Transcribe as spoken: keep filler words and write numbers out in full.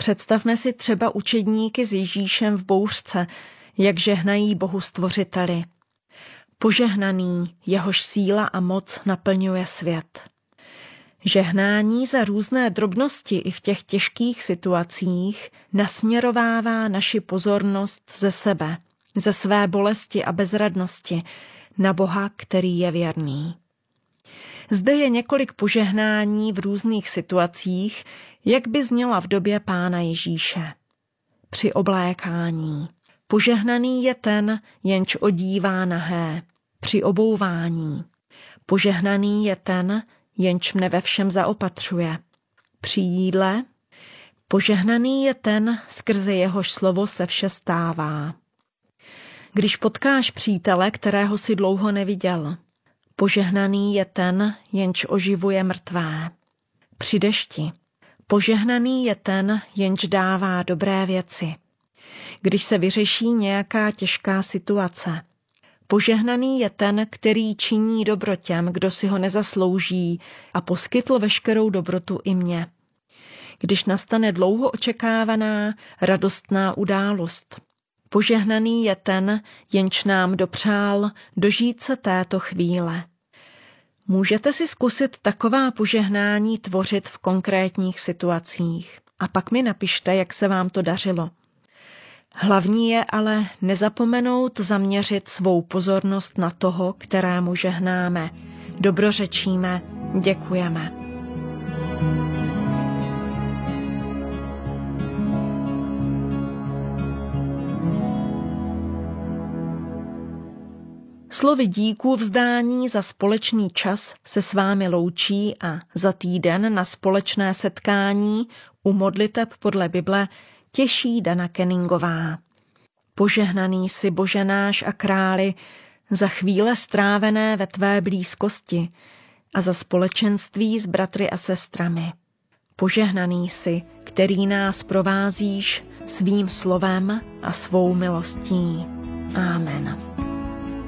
Představme si třeba učedníky s Ježíšem v bouřce, jak žehnají Bohu Stvořiteli. Požehnaný, jehož síla a moc naplňuje svět. Žehnání za různé drobnosti i v těch těžkých situacích nasměrovává naši pozornost ze sebe, ze své bolesti a bezradnosti na Boha, který je věrný. Zde je několik požehnání v různých situacích, jak by zněla v době Pána Ježíše. Při oblékání. Požehnaný je ten, jenž odívá nahé. Při obouvání. Požehnaný je ten, jenž mne ve všem zaopatřuje. Při jídle. Požehnaný je ten, skrze jehož slovo se vše stává. Když potkáš přítele, kterého si dlouho neviděl. Požehnaný je ten, jenž oživuje mrtvé. Při dešti. Požehnaný je ten, jenž dává dobré věci. Když se vyřeší nějaká těžká situace. Požehnaný je ten, který činí dobro těm, kdo si ho nezaslouží a poskytl veškerou dobrotu i mně. Když nastane dlouho očekávaná, radostná událost. Požehnaný je ten, jenž nám dopřál dožít se této chvíle. Můžete si zkusit taková požehnání tvořit v konkrétních situacích. A pak mi napište, jak se vám to dařilo. Hlavní je ale nezapomenout zaměřit svou pozornost na toho, kterému žehnáme. Dobrořečíme, děkujeme. Slovy díků vzdání za společný čas se s vámi loučí a za týden na společné setkání u modliteb podle Bible těší Dana Kenningová. Požehnaný jsi, Bože náš a králi, za chvíle strávené ve tvé blízkosti a za společenství s bratry a sestrami. Požehnaný jsi, který nás provázíš svým slovem a svou milostí. Amen.